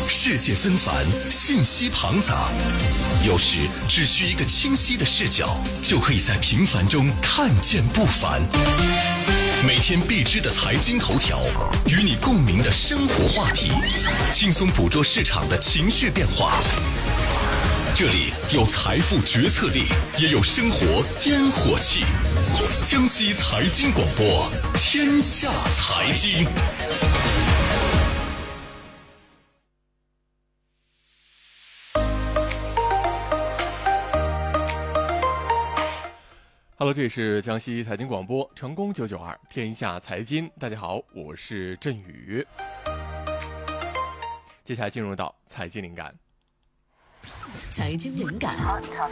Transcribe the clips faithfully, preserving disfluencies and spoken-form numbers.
世界纷繁，信息庞杂，有时只需一个清晰的视角，就可以在平凡中看见不凡。每天必知的财经头条，与你共鸣的生活话题，轻松捕捉市场的情绪变化。这里有财富决策力，也有生活烟火气。江西财经广播，天下财经。 Hello， 这里是江西财经广播，成功九九二，天下财经。大家好，我是振宇。接下来进入到财经灵感。 财经灵感。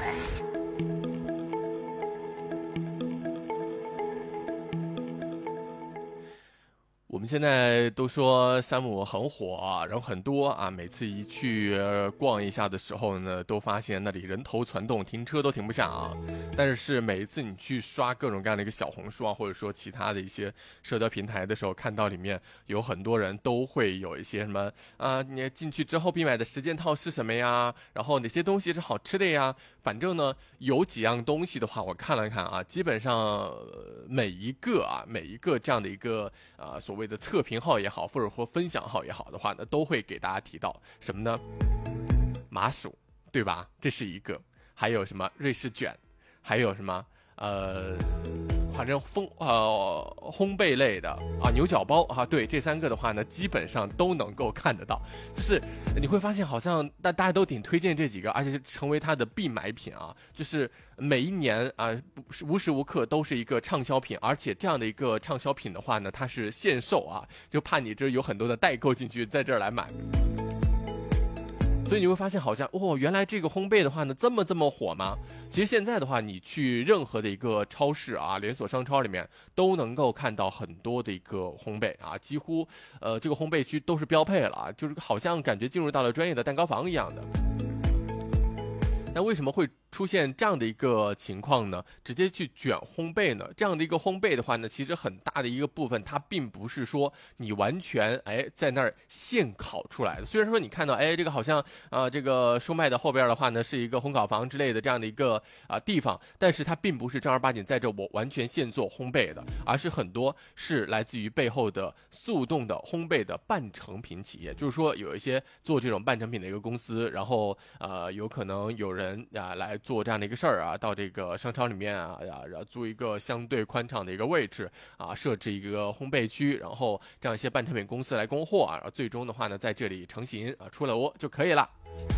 我们现在都说山姆很火啊，人很多啊，每次一去逛一下的时候呢，都发现那里人头攒动，停车都停不下啊。但是每一次你去刷各种各样的一个小红书啊，或者说其他的一些社交平台的时候，看到里面有很多人都会有一些什么啊，你进去之后必买的十件套是什么呀？然后哪些东西是好吃的呀？反正呢，有几样东西的话，我看了看啊，基本上每一个啊，每一个这样的一个啊所谓的测评号也好，或者说分享号也好的话呢，都会给大家提到什么呢？麻薯，对吧？这是一个，还有什么瑞士卷，还有什么呃。反正烘呃烘焙类的啊，牛角包啊，对，这三个的话呢，基本上都能够看得到。就是你会发现，好像大大家都挺推荐这几个，而且是成为它的必买品啊。就是每一年啊，无时无刻都是一个畅销品，而且这样的一个畅销品的话呢，它是限售啊，就怕你这有很多的代购进去，在这儿来买。所以你会发现好像哦，原来这个烘焙的话呢这么这么火吗？其实现在的话，你去任何的一个超市啊，连锁商超里面都能够看到很多的一个烘焙啊，几乎呃这个烘焙区都是标配了啊，就是好像感觉进入到了专业的蛋糕房一样的。那为什么会出现这样的一个情况呢？直接去卷烘焙呢？这样的一个烘焙的话呢，其实很大的一个部分，它并不是说你完全哎在那儿现烤出来的。虽然说你看到哎这个好像啊、呃、这个售卖的后边的话呢是一个烘烤房之类的这样的一个啊、呃、地方，但是它并不是正儿八经在这我完全现做烘焙的，而是很多是来自于背后的速冻的烘焙的半成品企业。就是说有一些做这种半成品的一个公司，然后呃有可能有人啊来做这样的一个事儿啊，到这个商超里面啊，然后租一个相对宽敞的一个位置啊，设置一个烘焙区，然后这样一些半成品公司来供货啊，然后最终的话呢，在这里成型啊，出了锅就可以了。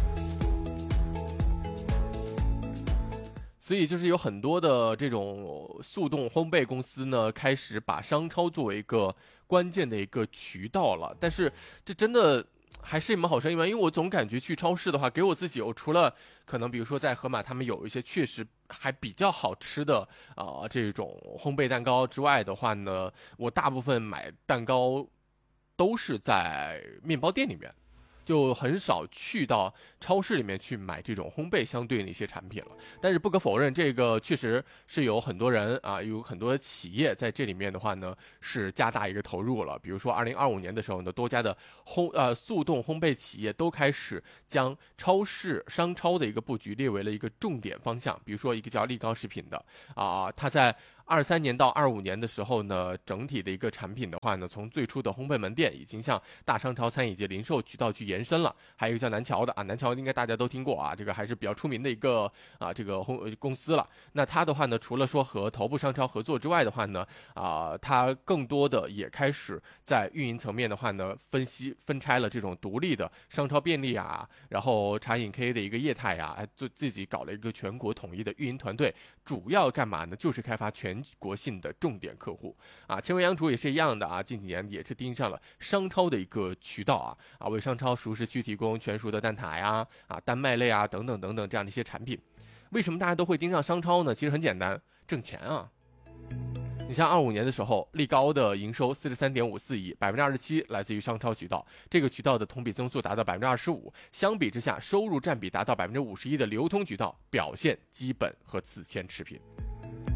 所以就是有很多的这种速冻烘焙公司呢，开始把商超作为一个关键的一个渠道了。但是这真的还是一门好生意吗？因为我总感觉去超市的话，给我自己，我除了可能比如说在盒马他们有一些确实还比较好吃的啊、呃、这种烘焙蛋糕之外的话呢，我大部分买蛋糕都是在面包店里面。就很少去到超市里面去买这种烘焙相对的一些产品了。但是不可否认，这个确实是有很多人啊，有很多企业在这里面的话呢，是加大一个投入了。比如说二零二五年的时候呢，多家的烘呃速冻烘焙企业都开始将超市商超的一个布局列为了一个重点方向。比如说一个叫力高食品的啊，它在二三年到二五年的时候呢，整体的一个产品的话呢，从最初的烘焙门店已经向大商超、餐饮及零售渠道去延伸了。还有一个叫南桥的啊，南桥应该大家都听过啊，这个还是比较出名的一个啊这个烘公司了。那它的话呢，除了说和头部商超合作之外的话呢，啊，它更多的也开始在运营层面的话呢，分析分拆了这种独立的商超便利啊，然后茶饮 K 的一个业态呀，哎，自自己搞了一个全国统一的运营团队，主要干嘛呢？就是开发全国性的重点客户啊，千文阳厨也是一样的啊，近几年也是盯上了商超的一个渠道啊啊，为商超熟食区提供全熟的蛋挞呀啊丹麦类啊等等等等这样的一些产品。为什么大家都会盯上商超呢？其实很简单，挣钱啊。你像二五年的时候，力高的营收四十三点五四亿，百分之二十七来自于商超渠道，这个渠道的同比增速达到百分之二十五。相比之下，收入占比达到百分之五十一的流通渠道表现基本和此前持平。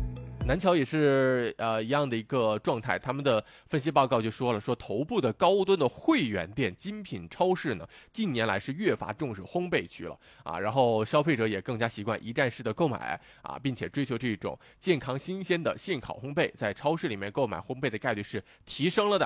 南桥也是呃一样的一个状态，他们的分析报告就说了，说头部的高端的会员店、精品超市呢，近年来是越发重视烘焙区了啊，然后消费者也更加习惯一站式的购买啊，并且追求这种健康新鲜的现烤烘焙，在超市里面购买烘焙的概率是提升了的。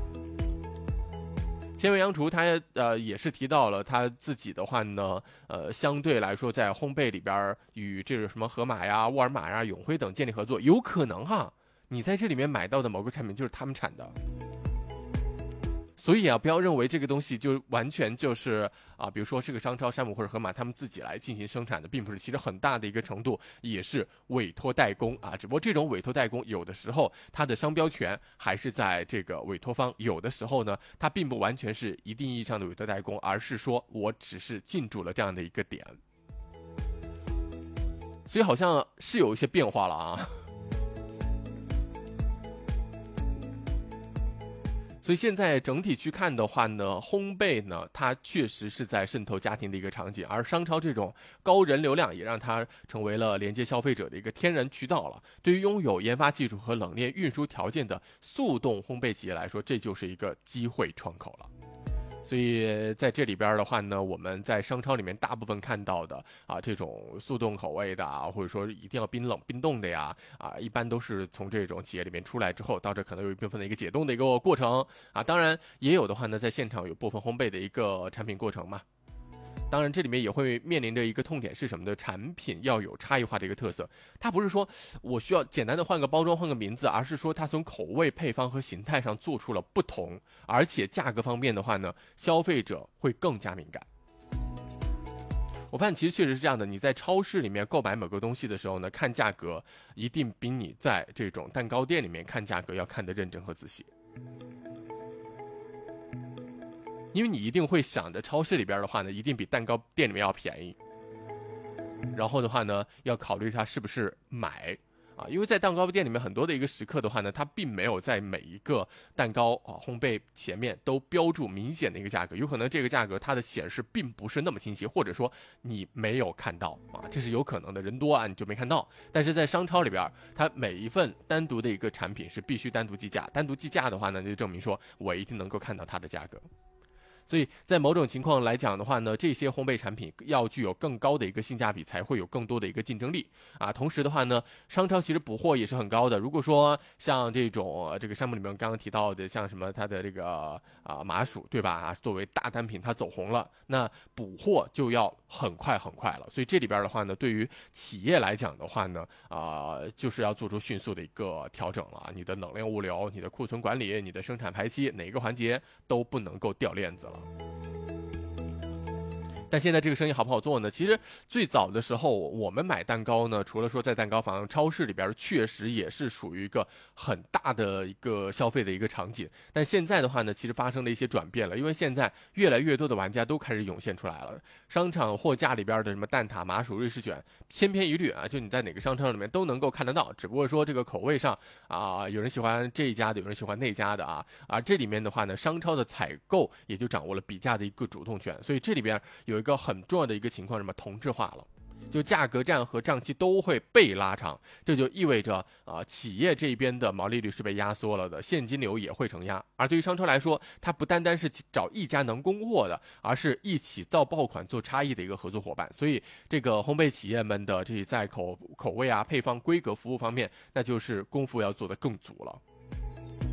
千味洋厨他呃也是提到了他自己的话呢，呃相对来说在烘焙里边与这个什么盒马呀、沃尔玛呀、永辉等建立合作，有可能哈，你在这里面买到的某个产品就是他们产的。所以啊，不要认为这个东西就完全就是啊，比如说是个商超、山姆或者盒马他们自己来进行生产的，并不是。其实很大的一个程度也是委托代工啊，只不过这种委托代工有的时候它的商标权还是在这个委托方，有的时候呢，它并不完全是一定意义上的委托代工，而是说我只是进驻了这样的一个点，所以好像是有一些变化了啊。所以现在整体去看的话呢，烘焙呢，它确实是在渗透家庭的一个场景，而商超这种高人流量也让它成为了连接消费者的一个天然渠道了。对于拥有研发技术和冷链运输条件的速冻烘焙企业来说，这就是一个机会窗口了。所以在这里边的话呢，我们在商超里面大部分看到的啊，这种速冻口味的啊，或者说一定要冰冷冰冻的呀，啊，一般都是从这种企业里面出来之后，到这可能有一部分的一个解冻的一个过程啊，当然也有的话呢，在现场有部分烘焙的一个产品过程嘛。当然这里面也会面临着一个痛点是什么的，产品要有差异化的一个特色，它不是说我需要简单的换个包装换个名字，而是说它从口味配方和形态上做出了不同，而且价格方面的话呢，消费者会更加敏感。我发现其实确实是这样的，你在超市里面购买某个东西的时候呢，看价格一定比你在这种蛋糕店里面看价格要看得认真和仔细，因为你一定会想着超市里边的话呢，一定比蛋糕店里面要便宜。然后的话呢，要考虑它是不是买啊，因为在蛋糕店里面很多的一个时刻的话呢，它并没有在每一个蛋糕啊烘焙前面都标注明显的一个价格，有可能这个价格它的显示并不是那么清晰，或者说你没有看到啊，这是有可能的，人多啊你就没看到。但是在商超里边，它每一份单独的一个产品是必须单独计价，单独计价的话呢，就证明说我一定能够看到它的价格。所以在某种情况来讲的话呢，这些烘焙产品要具有更高的一个性价比，才会有更多的一个竞争力啊。同时的话呢，商超其实补货也是很高的。如果说像这种、呃、这个项目里面刚刚提到的，像什么它的这个啊麻薯对吧、啊，作为大单品它走红了，那补货就要很快很快了。所以这里边的话呢，对于企业来讲的话呢，啊、呃、就是要做出迅速的一个调整了。你的冷链物流、你的库存管理、你的生产排期，哪个环节都不能够掉链子了。但现在这个生意好不好做呢？其实最早的时候我们买蛋糕呢，除了说在蛋糕房、超市里边确实也是属于一个很大的一个消费的一个场景，但现在的话呢，其实发生了一些转变了，因为现在越来越多的玩家都开始涌现出来了，商场货架里边的什么蛋挞、麻薯、瑞士卷千篇一律啊，就你在哪个商场里面都能够看得到，只不过说这个口味上啊，有人喜欢这一家的，有人喜欢那家的啊啊，这里面的话呢，商超的采购也就掌握了比价的一个主动权，所以这里边有一个很重要的一个情况，什么同质化了，就价格战和账期都会被拉长，这就意味着啊、呃，企业这边的毛利率是被压缩了的，现金流也会承压。而对于商超来说，它不单单是找一家能供货的，而是一起造爆款做差异的一个合作伙伴。所以这个烘焙企业们的这在口口味啊、配方、规格、服务方面，那就是功夫要做得更足了。